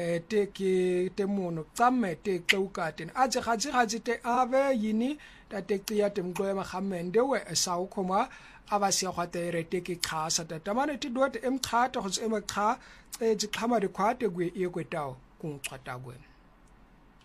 te ke te mono tsamme te qeukaten a je gaji te ave yini ta te tia te mqwe ma khamende we sa ukhoma abasi khwate re te ke khasa ta tamane ti dot em khata go se em kha e je khama de khwate gwe e kwetao ku chwata gwe